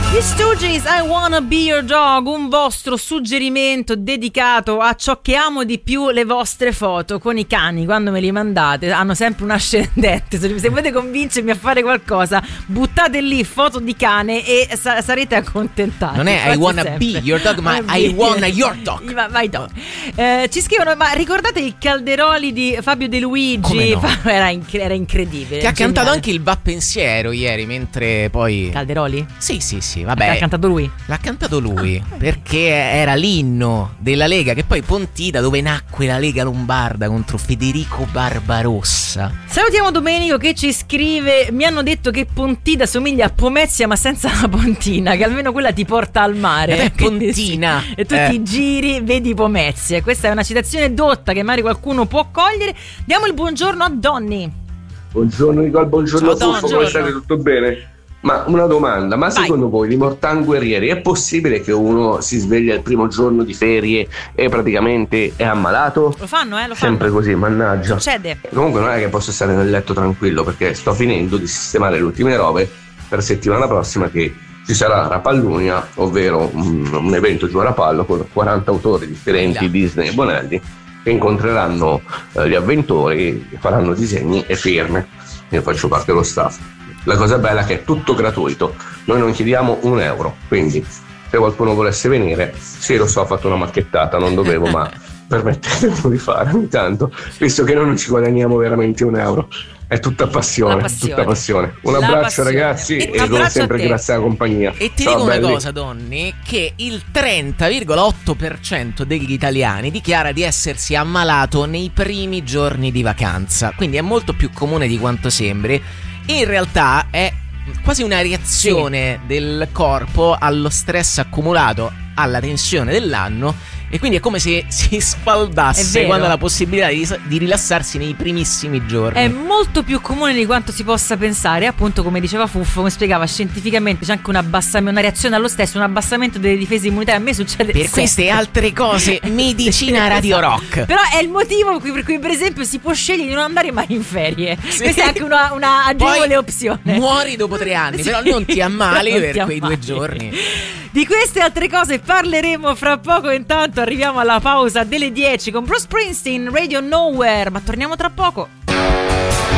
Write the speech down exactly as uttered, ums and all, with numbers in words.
Gli Stooges, I Wanna Be Your Dog, un vostro suggerimento dedicato a ciò che amo di più, le vostre foto con i cani. Quando me li mandate hanno sempre un ascendente. Se volete convincermi a fare qualcosa, buttate lì foto di cane e sa- sarete accontentati. Non è I wanna sempre. be your dog, ma I wanna your dog. Ma, vai dog. Eh, ci scrivono, ma ricordate il Calderoli di Fabio De Luigi? No? Era, inc- era incredibile. Che ha geniale. cantato anche il Va Pensiero ieri, mentre poi... Calderoli? Sì, sì, sì, vabbè. L'ha cantato lui? L'ha cantato lui, perché era l'inno della Lega, che poi Pontida, dove nacque la Lega Lombarda contro Federico Barbarossa. Salutiamo Domenico che ci scrive: mi hanno detto che Pontida somiglia a Pomezia ma senza la pontina, che almeno quella ti porta al mare. È Pontina. E tu eh. ti giri, vedi Pomezia. Questa è una citazione dotta che magari qualcuno può cogliere. Diamo il buongiorno a Donny. Buongiorno Nicole, buongiorno Ciao, Fuffo, come state? Tutto bene? Ma una domanda, ma Vai. secondo voi di Mortan Guerrieri è possibile che uno si sveglia il primo giorno di ferie e praticamente è ammalato? Lo fanno, eh? Lo fanno. Sempre così, mannaggia. Succede. Comunque non è che posso stare nel letto tranquillo, perché sto finendo di sistemare le ultime robe per settimana prossima, che ci sarà Rapallunia, ovvero un, un evento giù a Rapallo con quaranta autori differenti, Là. Disney e Bonelli, che incontreranno eh, gli avventori, faranno disegni e firme. Io faccio parte dello staff. La cosa bella è che è tutto gratuito, noi non chiediamo un euro, quindi se qualcuno volesse venire, sì, lo so, ho fatto una macchettata, non dovevo, ma permettetemi di fare ogni tanto, visto che noi non ci guadagniamo veramente un euro. È tutta passione, La passione. tutta passione. Un La abbraccio passione. ragazzi E e, un come abbraccio sempre a te. grazie alla compagnia. E ti Ciao, dico una belli. cosa, Donny, che il trenta virgola otto per cento degli italiani dichiara di essersi ammalato nei primi giorni di vacanza, quindi è molto più comune di quanto sembri. In realtà è quasi una reazione sì. del corpo allo stress accumulato, alla tensione dell'anno, e quindi è come se si sfaldasse quando ha la possibilità di, di rilassarsi nei primissimi giorni. È molto più comune di quanto si possa pensare, appunto, come diceva Fuffo, come spiegava scientificamente, c'è anche un abbassamento, una reazione allo stesso, un abbassamento delle difese immunitarie. A me succede per sempre. queste e altre cose, Medicina Radio Rock. Però è il motivo per cui, per cui per esempio si può scegliere di non andare mai in ferie. Sì. Questa è anche una, una agevole Poi opzione. Muori dopo tre anni, Sì. però non ti ammali Non per ti quei ammali. due giorni. Di queste e altre cose parleremo fra poco. Intanto arriviamo alla pausa delle dieci con Bruce Springsteen, Radio Nowhere. Ma torniamo tra poco.